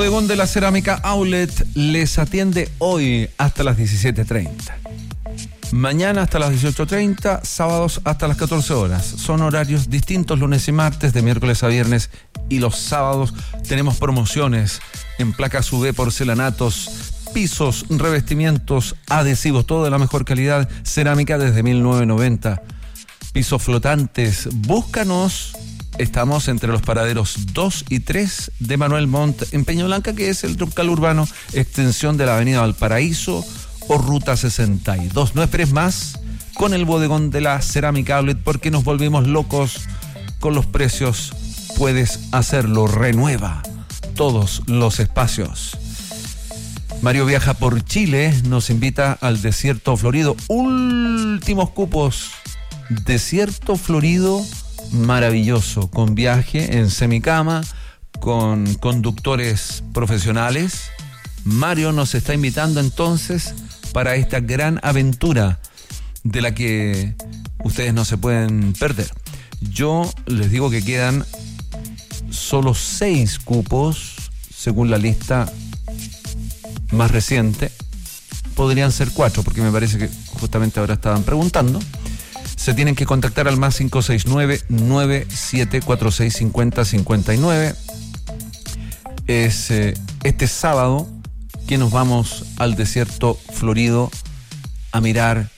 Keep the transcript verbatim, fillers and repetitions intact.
Bodegón de la Cerámica Outlet les atiende hoy hasta las diecisiete treinta. Mañana hasta las dieciocho treinta, sábados hasta las catorce horas. Son horarios distintos lunes y martes, de miércoles a viernes, y los sábados tenemos promociones en placas U V, porcelanatos, pisos, revestimientos, adhesivos, todo de la mejor calidad, cerámica desde mil novecientos noventa. Pisos flotantes, búscanos. Estamos entre los paraderos dos y tres de Manuel Montt en Peñablanca, que es el troncal urbano, extensión de la avenida Valparaíso o ruta sesenta y dos. No esperes más con el bodegón de la Cerámica Outlet, porque nos volvimos locos con los precios. Puedes hacerlo, renueva todos los espacios. Mario viaja por Chile, nos invita al Desierto Florido. Últimos cupos. Desierto Florido, maravilloso, con viaje en semicama, con conductores profesionales. Mario nos está invitando entonces para esta gran aventura de la que ustedes no se pueden perder. Yo les digo que quedan solo seis cupos, según la lista más reciente. Podrían ser cuatro, porque me parece que justamente ahora estaban preguntando. Se tienen que contactar al más cinco seis nueve, nueve siete cuatro seis, cinco cero cinco nueve. Es eh, este sábado que nos vamos al Desierto Florido a mirar